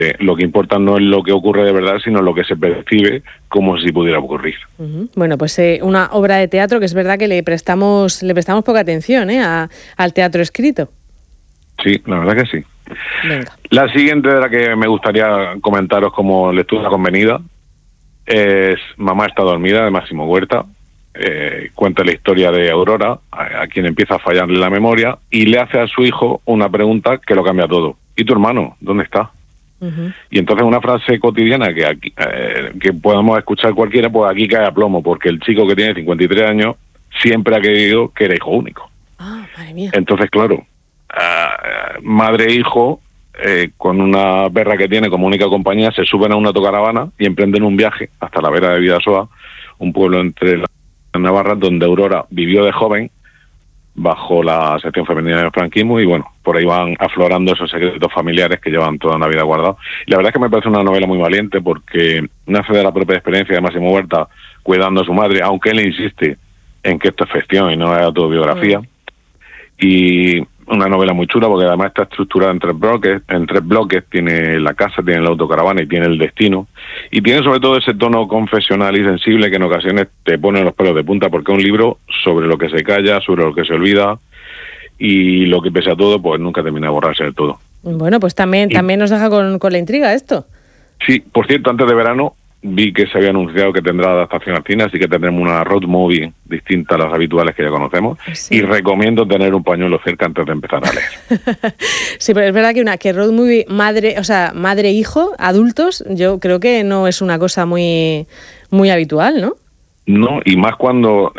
lo que importa no es lo que ocurre de verdad, sino lo que se percibe como si pudiera ocurrir. Bueno, pues una obra de teatro que es verdad que le prestamos poca atención al teatro escrito. Sí, la verdad que sí. Venga. La siguiente de la que me gustaría comentaros como lectura convenida es Mamá está dormida, de Máximo Huerta. Cuenta la historia de Aurora, a quien empieza a fallarle la memoria, y le hace a su hijo una pregunta que lo cambia todo. ¿Y tu hermano? ¿Dónde está? Y entonces una frase cotidiana que aquí, que podemos escuchar cualquiera, pues aquí cae a plomo, porque el chico que tiene 53 años siempre ha querido que era hijo único. Madre mía. Entonces, claro, madre e hijo, con una perra que tiene como única compañía, se suben a una autocaravana y emprenden un viaje hasta la vera de Bidasoa, un pueblo entre la Navarra, donde Aurora vivió de joven bajo la sección femenina del franquismo, y bueno, por ahí van aflorando esos secretos familiares que llevan toda una vida guardados. Y la verdad es que me parece una novela muy valiente, porque nace de la propia experiencia de Máximo Huerta cuidando a su madre, aunque él insiste en que esto es ficción y no es autobiografía. Y una novela muy chula, porque además está estructurada en tres bloques, tiene la casa, tiene la autocaravana y tiene el destino, y tiene sobre todo ese tono confesional y sensible que en ocasiones te pone los pelos de punta, porque es un libro sobre lo que se calla, sobre lo que se olvida, y lo que pese a todo, pues nunca termina de borrarse del todo. Bueno, pues también nos deja con la intriga esto. Sí, por cierto, antes de verano vi que se había anunciado que tendrá adaptación al cine, así que tendremos una road movie distinta a las habituales que ya conocemos. Sí. Y recomiendo tener un pañuelo cerca antes de empezar a leer. Sí, pero es verdad que road movie madre-hijo, adultos, yo creo que no es una cosa muy habitual, ¿no? No, y más cuando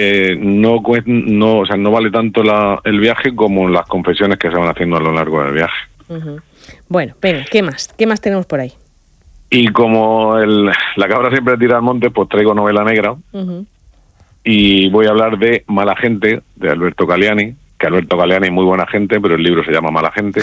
no vale tanto el viaje como las confesiones que se van haciendo a lo largo del viaje. Bueno, venga, ¿qué más? ¿Qué más tenemos por ahí? Y como la cabra siempre tira al monte, pues traigo novela negra. Y voy a hablar de Mala gente, de Alberto Caliani, que Alberto Caliani es muy buena gente, pero el libro se llama Mala gente.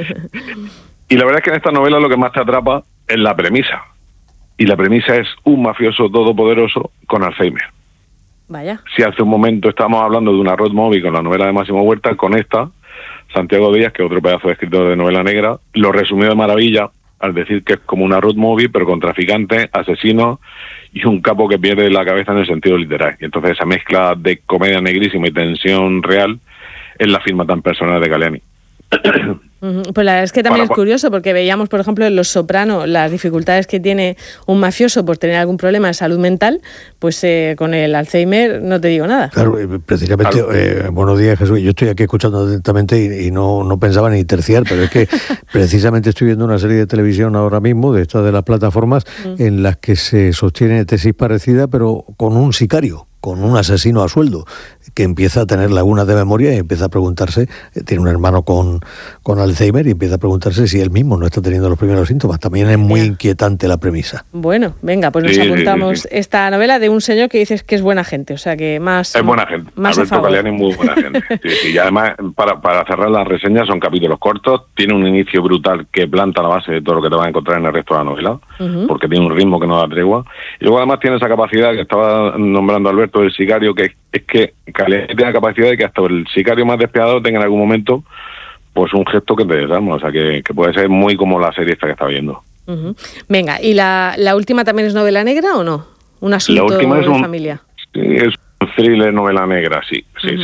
Y la verdad es que en esta novela lo que más te atrapa es la premisa. Y la premisa es un mafioso todopoderoso con Alzheimer. Vaya. Si hace un momento estábamos hablando de una road movie con la novela de Máximo Huerta, con esta, Santiago Díaz, que es otro pedazo de escritor de novela negra, lo resumió de maravilla al decir que es como una road movie, pero con traficantes, asesinos y un capo que pierde la cabeza en el sentido literal. Y entonces esa mezcla de comedia negrísima y tensión real es la firma tan personal de Caliani. Pues la verdad es que también es curioso, porque veíamos, por ejemplo, en Los Soprano las dificultades que tiene un mafioso por tener algún problema de salud mental, pues con el Alzheimer no te digo nada. Claro, precisamente, buenos días, Jesús. Yo estoy aquí escuchando atentamente y no pensaba ni terciar, pero es que precisamente estoy viendo una serie de televisión ahora mismo, de estas de las plataformas, en las que se sostiene tesis parecida, pero con un sicario, con un asesino a sueldo, que empieza a tener lagunas de memoria y empieza a preguntarse, tiene un hermano con Alzheimer, y empieza a preguntarse si él mismo no está teniendo los primeros síntomas. También es muy inquietante la premisa. Bueno, venga, pues nos apuntamos esta novela de un señor que dices que es buena gente, o sea que más... Es buena gente, más Alberto Caliani es muy buena gente. Sí, y además, para cerrar las reseñas, son capítulos cortos, tiene un inicio brutal que planta la base de todo lo que te vas a encontrar en el resto de la novela, porque tiene un ritmo que no da tregua, y luego además tiene esa capacidad que estaba nombrando Alberto, del sicario, que es que Caliani tiene la capacidad de que hasta el sicario más despiadado tenga en algún momento pues un gesto que te desarma, o sea que puede ser muy como la serie esta que está viendo. Venga, ¿y la última también es novela negra o no? Un asunto de familia. Sí, es un thriller novela negra, sí.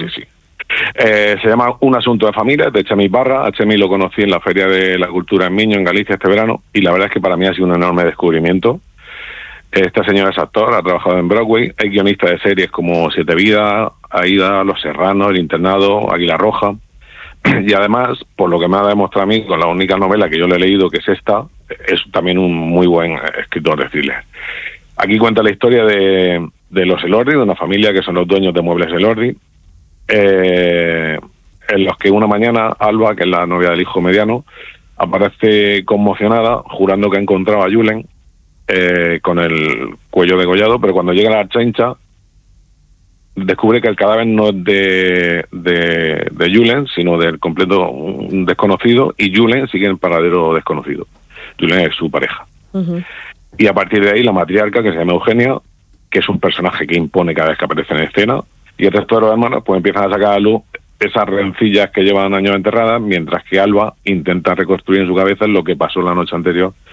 Se llama Un asunto de familia, de Chemi Parra. A Chemi lo conocí en la Feria de la Cultura en Miño, en Galicia, este verano, y la verdad es que para mí ha sido un enorme descubrimiento. Esta señora es actor, ha trabajado en Broadway, es guionista de series como Siete Vidas, Aída, Los Serranos, El Internado, Águila Roja. Y además, por lo que me ha demostrado a mí, con la única novela que yo le he leído, que es esta, es también un muy buen escritor de thriller. Aquí cuenta la historia de los Elordi, de una familia que son los dueños de Muebles Elordi, en los que una mañana Alba, que es la novia del hijo mediano, aparece conmocionada, jurando que ha encontrado a Julen con el cuello degollado, pero cuando llega a la chancha descubre que el cadáver no es de Julen, sino del completo un desconocido, y Julen sigue en paradero desconocido. Julen es su pareja. Y a partir de ahí la matriarca, que se llama Eugenia, que es un personaje que impone cada vez que aparece en escena, y el resto de los hermanos pues empiezan a sacar a luz esas rencillas que llevan años enterradas, mientras que Alba intenta reconstruir en su cabeza lo que pasó la noche anterior